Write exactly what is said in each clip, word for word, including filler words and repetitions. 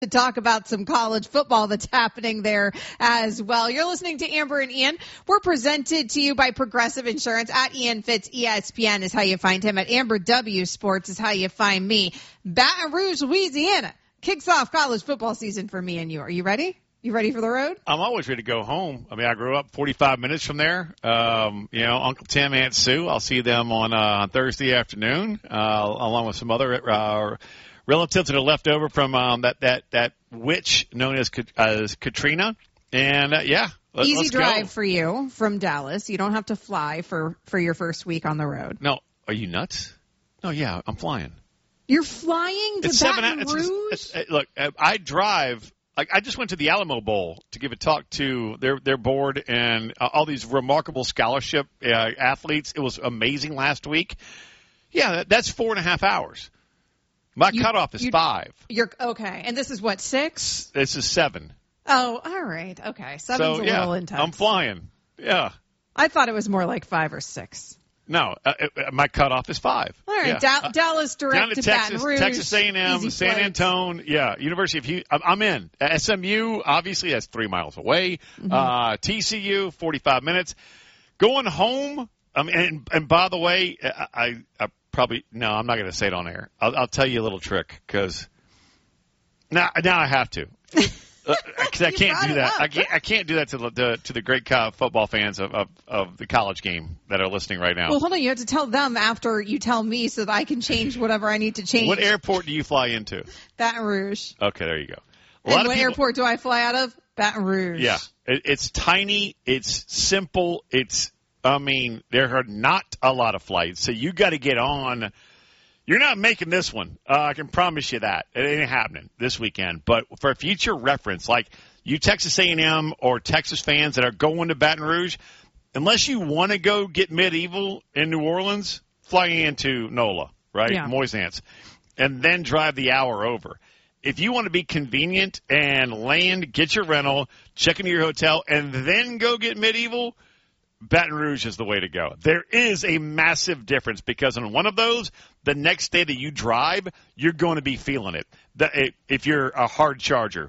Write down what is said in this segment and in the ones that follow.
to talk about some college football that's happening there as well. You're listening to Amber and Ian. We're presented to you by Progressive Insurance. At Ian Fitz, E S P N is how you find him. At Amber W Sports is how you find me. Baton Rouge, Louisiana kicks off college football season for me and you. Are you ready? You ready for the road? I'm always ready to go home. I mean, I grew up forty-five minutes from there. Um, you know, Uncle Tim, Aunt Sue, I'll see them on uh, Thursday afternoon, uh, along with some other uh, relatives that are left over from um, that, that, that witch known as as Katrina. And, uh, yeah, let, Easy let's drive go. for you from Dallas. You don't have to fly for, for your first week on the road. No, are you nuts? No, yeah, I'm flying. You're flying to it's Baton seven, it's, Rouge? it's, it's, look, I drive. Like I just went to the Alamo Bowl to give a talk to their their board and uh, all these remarkable scholarship uh, athletes. It was amazing last week. Yeah, that, that's four and a half hours. My You- cutoff is you- five. You're okay. And this is what, six? This is seven. Oh, all right. Okay. Seven's so a yeah, little intense. I'm flying. Yeah. I thought it was more like five or six. No, uh, uh, my cutoff is five. All right. Yeah. Da- Uh, Dallas direct Down to to Texas, Baton Rouge. Texas A and M, Easy San flights. Antonio, yeah, University of Houston. I'm, I'm in. S M U, obviously, that's three miles away. Mm-hmm. Uh, T C U, forty-five minutes. Going home, I mean, and, and by the way, I, I, I probably, no, I'm not going to say it on air. I'll, I'll tell you a little trick because now, now I have to. Because I You can't brought do it that. up. I can't. I can't do that to the to the great co- football fans of, of, of the college game that are listening right now. Well, hold on. You have to tell them after you tell me so that I can change whatever I need to change. What airport do you fly into? Baton Rouge. Okay, there you go. A And lot what of people, airport do I fly out of? Baton Rouge. Yeah, it, it's tiny. It's simple. It's. I mean, there are not a lot of flights, so you got to get on. You're not making this one. Uh, I can promise you that. It ain't happening this weekend. But for future reference, like you Texas A and M or Texas fans that are going to Baton Rouge, unless you want to go get medieval in New Orleans, fly into NOLA, right? Yeah. Moisance, and then drive the hour over. If you want to be convenient and land, get your rental, check into your hotel, and then go get medieval, Baton Rouge is the way to go. There is a massive difference because on one of those, the next day that you drive, you're going to be feeling it. The, if you're a hard charger,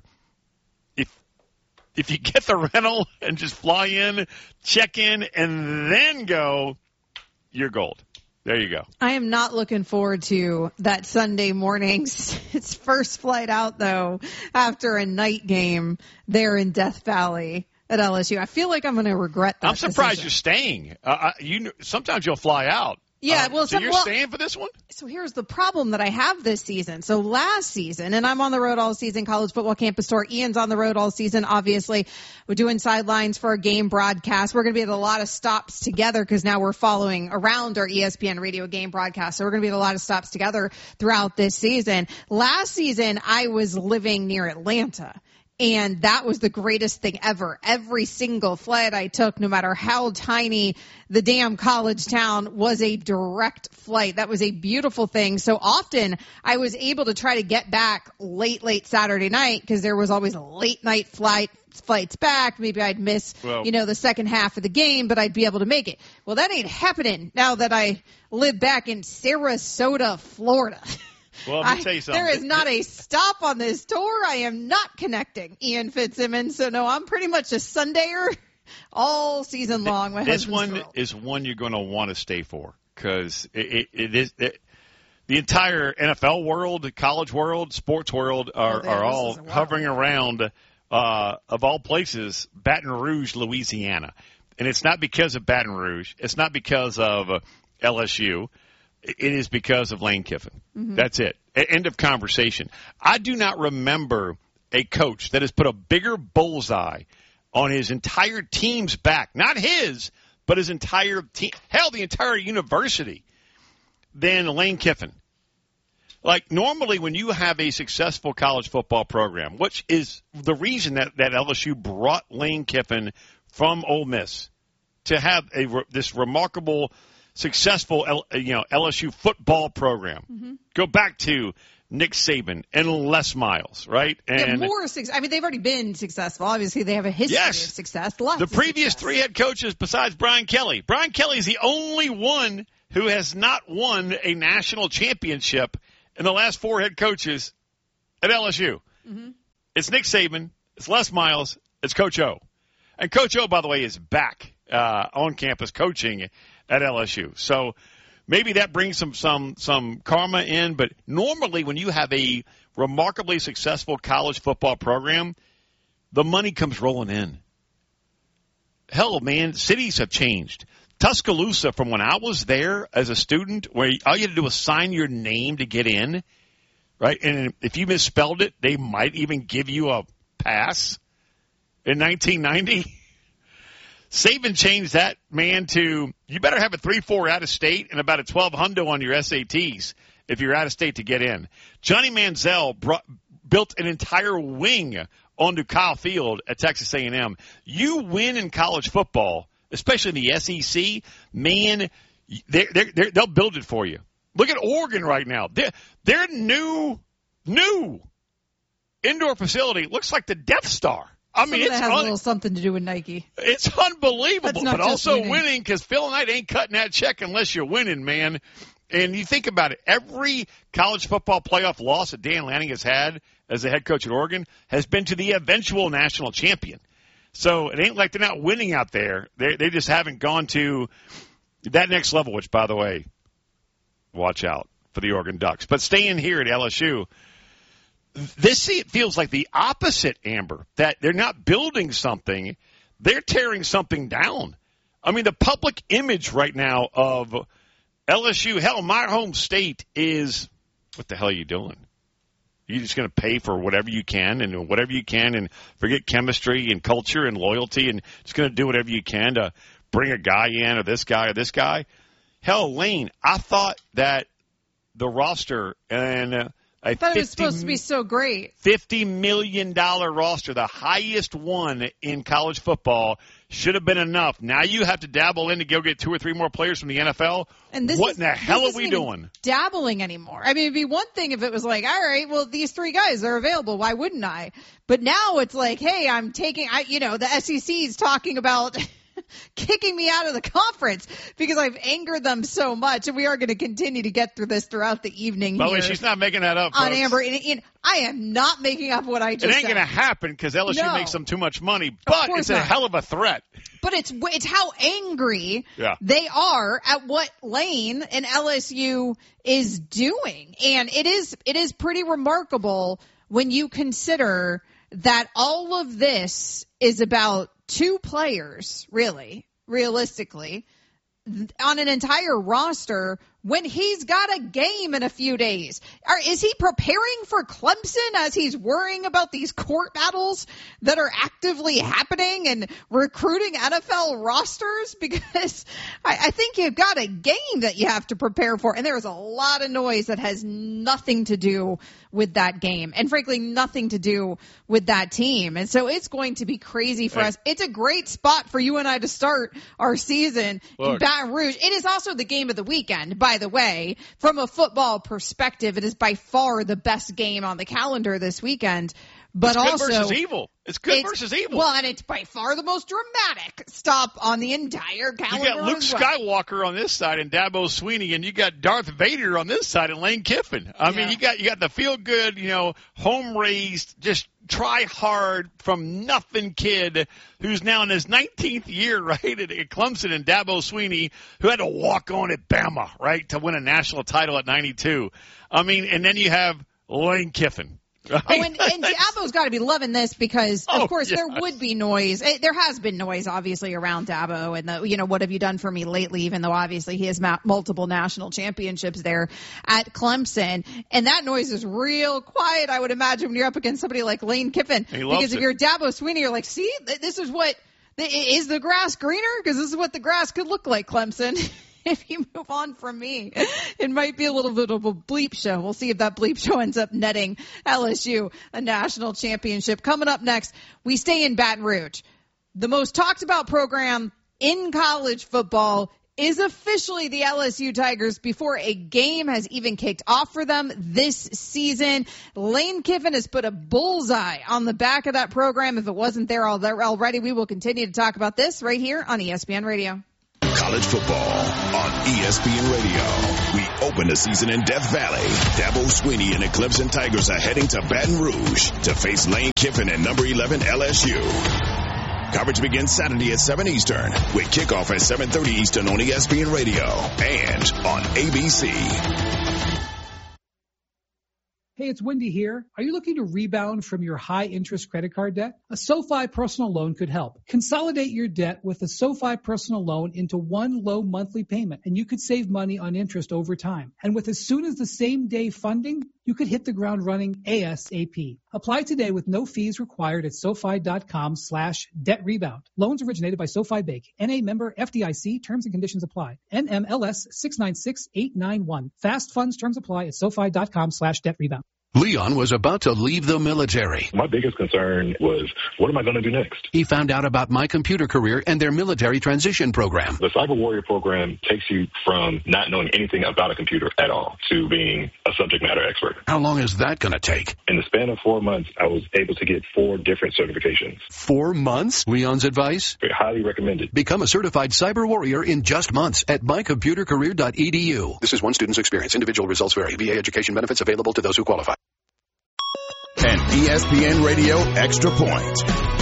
if if you get the rental and just fly in, check in, and then go, you're gold. There you go. I am not looking forward to that Sunday morning's its first flight out, though, after a night game there in Death Valley at L S U. I feel like I'm going to regret that I'm surprised decision. you're staying. Uh, you sometimes you'll fly out. Yeah, Uh, well, so some- you're well- staying for this one? So here's the problem that I have this season. So last season, and I'm on the road all season, College Football Campus Tour. Ian's on the road all season. Obviously, we're doing sidelines for our game broadcast. We're going to be at a lot of stops together because now we're following around our E S P N radio game broadcast. So we're going to be at a lot of stops together throughout this season. Last season, I was living near Atlanta. And that was the greatest thing ever. Every single flight I took, no matter how tiny the damn college town, was a direct flight. That was a beautiful thing. So often I was able to try to get back late, late Saturday night because there was always a late night flight. Flights back. Maybe I'd miss, Well- you know, the second half of the game, but I'd be able to make it. Well, that ain't happening now that I live back in Sarasota, Florida. Well, let me I- tell you something. There is not a stop on this tour. I am not connecting Ian Fitzsimmons. So, no, I'm pretty much a Sundayer all season long. My This husband's one thrilled. is one you're going to want to stay for because it, it, it is it, the entire N F L world, the college world, sports world are, Oh, there, are this all is a wild hovering one. around, uh, of all places, Baton Rouge, Louisiana. And it's not because of Baton Rouge. It's not because of uh, L S U. It is because of Lane Kiffin. Mm-hmm. That's it. E- End of conversation. I do not remember a coach that has put a bigger bullseye on his entire team's back. Not his, but his entire team. Hell, the entire university than Lane Kiffin. Like, normally when you have a successful college football program, which is the reason that, that L S U brought Lane Kiffin from Ole Miss to have a re- this remarkable, successful L, you know L S U football program. Mm-hmm. Go back to Nick Saban and Les Miles, right? Yeah, And more success. I mean, they've already been successful. Obviously, they have a history Yes. of success. Lots the of previous success. three head coaches besides Brian Kelly. Brian Kelly is the only one who has not won a national championship in the last four head coaches at L S U. Mm-hmm. It's Nick Saban. It's Les Miles. It's Coach O. And Coach O, by the way, is back uh, on campus coaching at L S U. So maybe that brings some, some, some karma in. But normally when you have a remarkably successful college football program, the money comes rolling in. Hell, man, cities have changed. Tuscaloosa, from when I was there as a student, where all you had to do was sign your name to get in, right? And if you misspelled it, they might even give you a pass in nineteen ninety. Saban changed that, man, to you better have a three four out of state and about a twelve hundo on your S A Ts if you're out of state to get in. Johnny Manziel brought, built an entire wing onto Kyle Field at Texas A and M. You win in college football, especially in the S E C, man, they're, they're, they'll build it for you. Look at Oregon right now. Their, their new, new indoor facility looks like the Death Star. I mean, Some of it's that has un- a little something to do with Nike. It's unbelievable, That's not but just also winning. winning because Phil Knight ain't cutting that check unless you're winning, man. And you think about it, every college football playoff loss that Dan Lanning has had as the head coach at Oregon has been to the eventual national champion. So it ain't like they're not winning out there. They they just haven't gone to that next level, which, by the way, watch out for the Oregon Ducks. But staying here at L S U, this it feels like the opposite, Amber, that they're not building something, they're tearing something down. I mean, the public image right now of L S U, hell, my home state is, what the hell are you doing? You're just going to pay for whatever you can and whatever you can and forget chemistry and culture and loyalty and just going to do whatever you can to bring a guy in or this guy or this guy. Hell, Lane, I thought that the roster and uh, I thought it was supposed to be so great. fifty million dollars roster, the highest one in college football, should have been enough. Now you have to dabble in to go get two or three more players from the N F L. And this what is, in the hell this are we isn't doing? Dabbling anymore. I mean, it'd be one thing if it was like, all right, well, these three guys are available. Why wouldn't I? But now it's like, hey, I'm taking, I, you know, the S E C is talking about kicking me out of the conference because I've angered them so much. And we are going to continue to get through this throughout the evening. By the way, here she's not making that up, on folks. Amber. And, and I am not making up what I just It ain't said. going to happen because L S U No. makes them too much money, but course it's a not. hell of a threat. But it's it's how angry Yeah. they are at what Lane and L S U is doing. And it is it is pretty remarkable when you consider that all of this is about two players, really, realistically, on an entire roster when he's got a game in a few days. Or is he preparing for Clemson as he's worrying about these court battles that are actively happening and recruiting N F L rosters? Because I, I think you've got a game that you have to prepare for, and there's a lot of noise that has nothing to do with that game, and frankly, nothing to do with that team. And so it's going to be crazy for Hey. us. It's a great spot for you and I to start our season in Look. Baton Rouge. It is also the game of the weekend, by the way. From a football perspective, it is by far the best game on the calendar this weekend. But It's good also, versus evil. It's good it's- versus evil. Well, and it's by far the most dramatic stop on the entire You calendar. got Luke as well. Skywalker on this side and Dabo Sweeney, and you got Darth Vader on this side and Lane Kiffin. I mean, Yeah. you got you got the feel good, you know, home raised, just try hard from nothing kid who's now in his nineteenth year, right, at, at Clemson, and Dabo Sweeney, who had to walk on at Bama, right, to win a national title at ninety-two. I mean, and then you have Lane Kiffin. Right? Oh, and, and Dabo's got to be loving this because, of Oh, course, yes. there would be noise. Eh, There has been noise, obviously, around Dabo and the, you know, what have you done for me lately? Even though obviously he has ma- multiple national championships there at Clemson, and that noise is real quiet. I would imagine when you're up against somebody like Lane Kiffin, He loves because if it. you're Dabo Sweeney, you're like, see, th- this is what is the grass greener? Because this is what the grass could look like, Clemson. If you move on from me, it might be a little bit of a bleep show. We'll see if that bleep show ends up netting L S U a national championship. Coming up next, we stay in Baton Rouge. The most talked about program in college football is officially the L S U Tigers before a game has even kicked off for them this season. Lane Kiffin has put a bullseye on the back of that program. If it wasn't there already, we will continue to talk about this right here on E S P N Radio. College football on E S P N Radio. We open the season in Death Valley. Dabo Swinney and the Clemson Tigers are heading to Baton Rouge to face Lane Kiffin and number eleven L S U. Coverage begins Saturday at seven Eastern with kickoff at seven thirty Eastern on E S P N Radio and on A B C. Hey, it's Wendy here. Are you looking to rebound from your high-interest credit card debt? A SoFi personal loan could help. Consolidate your debt with a SoFi personal loan into one low monthly payment, and you could save money on interest over time. And with as soon as the same day funding, you could hit the ground running ASAP. Apply today with no fees required at SoFi.com slash debt rebound. Loans originated by SoFi Bank. N A member F D I C. Terms and conditions apply. N M L S six nine six eight nine one. Fast funds terms apply at SoFi.com slash debt rebound. Leon was about to leave the military. My biggest concern was, what am I going to do next? He found out about My Computer Career and their military transition program. The Cyber Warrior program takes you from not knowing anything about a computer at all to being a subject matter expert. How long is that going to take? In the span of four months, I was able to get four different certifications. Four months? Leon's advice? Very highly recommended. Become a certified Cyber Warrior in just months at my computer career dot e d u. This is one student's experience. Individual results vary. V A education benefits available to those who qualify. An E S P N Radio Extra Point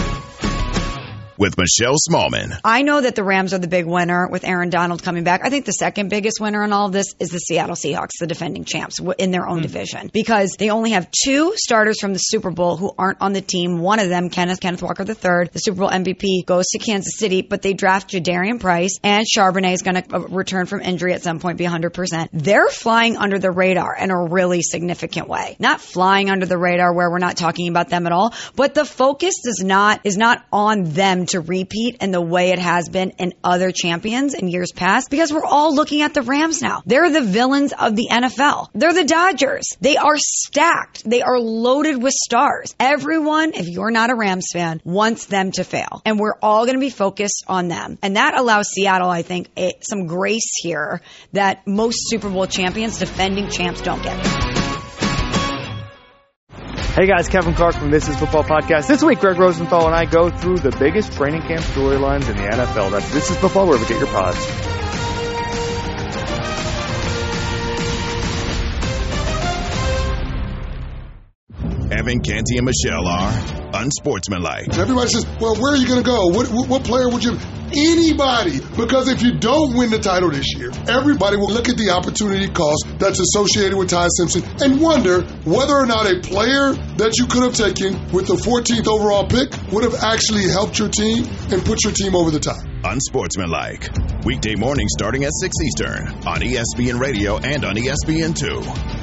with Michelle Smallman. I know that the Rams are the big winner with Aaron Donald coming back. I think the second biggest winner in all of this is the Seattle Seahawks, the defending champs in their own mm. division, because they only have two starters from the Super Bowl who aren't on the team. One of them, Kenneth Kenneth Walker the third, the Super Bowl M V P, goes to Kansas City, but they draft Jadarian Price, and Charbonnet is going to return from injury at some point, be one hundred percent. They're flying under the radar in a really significant way. Not flying under the radar where we're not talking about them at all, but the focus is not is not on them to repeat in the way it has been in other champions in years past, because we're all looking at the Rams now. They're the villains of the N F L. They're the Dodgers. They are stacked. They are loaded with stars. Everyone, if you're not a Rams fan, wants them to fail. And we're all going to be focused on them. And that allows Seattle, I think, a, some grace here that most Super Bowl champions, defending champs, don't get. Hey guys, Kevin Clark from This Is Football Podcast. This week, Greg Rosenthal and I go through the biggest training camp storylines in the N F L. That's This Is Football, wherever you get your pods. Evan, Canty, and Michelle are unsportsmanlike. Everybody says, well, where are you going to go? What, what, what player would you... Anybody. Because if you don't win the title this year, everybody will look at the opportunity cost that's associated with Ty Simpson and wonder whether or not a player that you could have taken with the fourteenth overall pick would have actually helped your team and put your team over the top. Unsportsmanlike. Weekday mornings starting at six Eastern on E S P N Radio and on E S P N two.